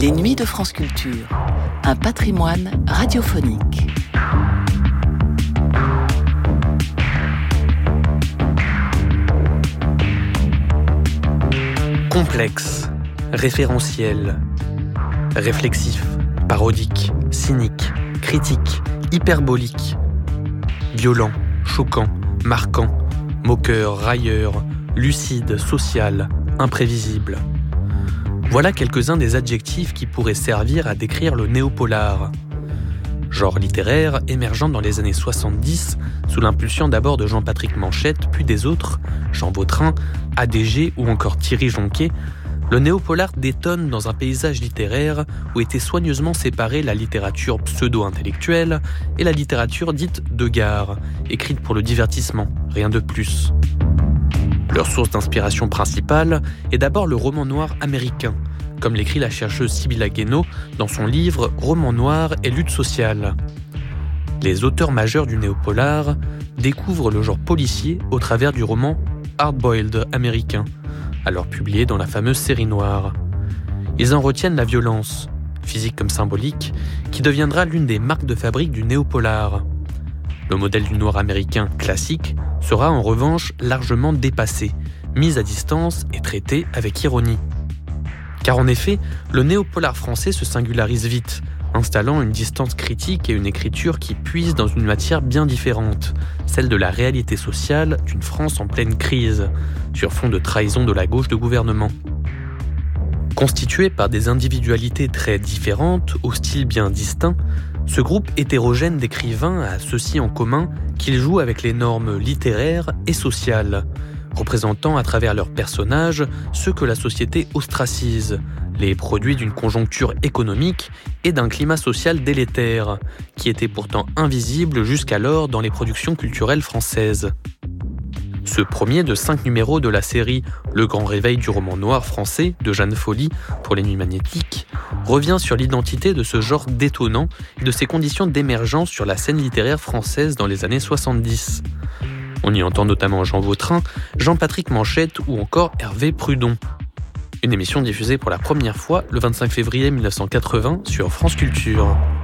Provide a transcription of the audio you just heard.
Les Nuits de France Culture, un patrimoine radiophonique. Complexe, référentiel, réflexif, parodique, cynique, critique, hyperbolique, violent, choquant, marquant, moqueur, railleur, lucide, social, imprévisible. Voilà quelques-uns des adjectifs qui pourraient servir à décrire le néopolar. Genre littéraire émergeant dans les années 70 sous l'impulsion d'abord de Jean-Patrick Manchette, puis des autres, Jean Vautrin, ADG ou encore Thierry Jonquet, le néopolar détonne dans un paysage littéraire où étaient soigneusement séparées la littérature pseudo-intellectuelle et la littérature dite de gare, écrite pour le divertissement, rien de plus. Leur source d'inspiration principale est d'abord le roman noir américain, comme l'écrit la chercheuse Sibylla Guénaud dans son livre « Roman noir et lutte sociale ». Les auteurs majeurs du néopolar découvrent le genre policier au travers du roman « hard-boiled » américain, alors publié dans la fameuse série noire. Ils en retiennent la violence, physique comme symbolique, qui deviendra l'une des marques de fabrique du néopolar. Le modèle du noir américain classique sera en revanche largement dépassé, mis à distance et traité avec ironie. Car en effet, le néopolar français se singularise vite, installant une distance critique et une écriture qui puise dans une matière bien différente, celle de la réalité sociale d'une France en pleine crise, sur fond de trahison de la gauche de gouvernement. Constitué par des individualités très différentes, au style bien distinct, ce groupe hétérogène d'écrivains a ceci en commun qu'ils jouent avec les normes littéraires et sociales, représentant à travers leurs personnages ceux que la société ostracise, les produits d'une conjoncture économique et d'un climat social délétère, qui était pourtant invisible jusqu'alors dans les productions culturelles françaises. Ce premier de 5 numéros de la série Le Grand Réveil du roman noir français de Jeanne Folly pour les Nuits Magnétiques revient sur l'identité de ce genre détonnant et de ses conditions d'émergence sur la scène littéraire française dans les années 70. On y entend notamment Jean Vautrin, Jean-Patrick Manchette ou encore Hervé Prudon. Une émission diffusée pour la première fois le 25 février 1980 sur France Culture.